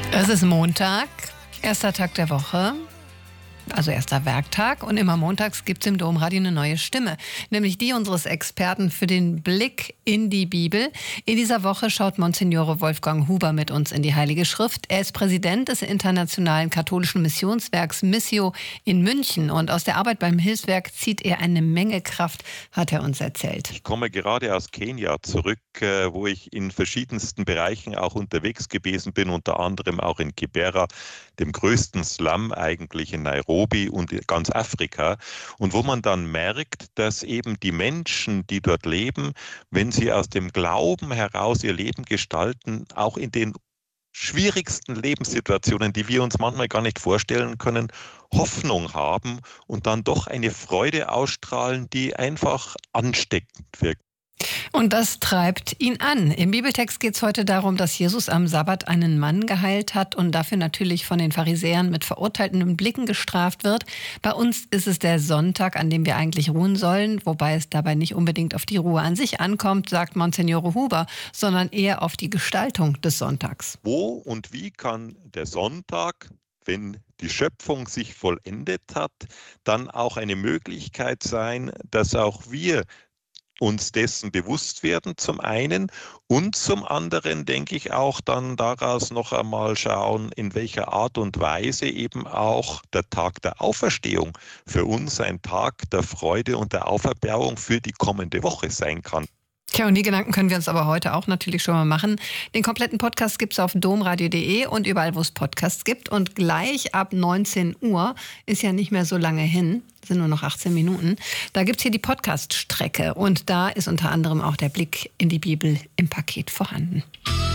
Es ist Montag, erster Tag der Woche, also erster Werktag. Und immer montags gibt es im Domradio eine neue Stimme, nämlich die unseres Experten für den Blick in die Bibel. In dieser Woche schaut Monsignore Wolfgang Huber mit uns in die Heilige Schrift. Er ist Präsident des internationalen katholischen Missionswerks Missio in München. Und aus der Arbeit beim Hilfswerk zieht er eine Menge Kraft, hat er uns erzählt. Ich komme gerade aus Kenia zurück, wo ich in verschiedensten Bereichen auch unterwegs gewesen bin, unter anderem auch in Kibera, dem größten Slum eigentlich in Nairobi und ganz Afrika. Und wo man dann merkt, dass eben die Menschen, die dort leben, wenn sie aus dem Glauben heraus ihr Leben gestalten, auch in den schwierigsten Lebenssituationen, die wir uns manchmal gar nicht vorstellen können, Hoffnung haben und dann doch eine Freude ausstrahlen, die einfach ansteckend wirkt. Und das treibt ihn an. Im Bibeltext geht es heute darum, dass Jesus am Sabbat einen Mann geheilt hat und dafür natürlich von den Pharisäern mit verurteilenden Blicken gestraft wird. Bei uns ist es der Sonntag, an dem wir eigentlich ruhen sollen, wobei es dabei nicht unbedingt auf die Ruhe an sich ankommt, sagt Monsignore Huber, sondern eher auf die Gestaltung des Sonntags. Wo und wie kann der Sonntag, wenn die Schöpfung sich vollendet hat, dann auch eine Möglichkeit sein, dass auch wir uns dessen bewusst werden zum einen und zum anderen, denke ich, auch dann daraus noch einmal schauen, in welcher Art und Weise eben auch der Tag der Auferstehung für uns ein Tag der Freude und der Auferbauung für die kommende Woche sein kann. Tja, und die Gedanken können wir uns aber heute auch natürlich schon mal machen. Den kompletten Podcast gibt es auf domradio.de und überall, wo es Podcasts gibt. Und gleich ab 19 Uhr, ist ja nicht mehr so lange hin, sind nur noch 18 Minuten, da gibt es hier die Podcast-Strecke. Und da ist unter anderem auch der Blick in die Bibel im Paket vorhanden.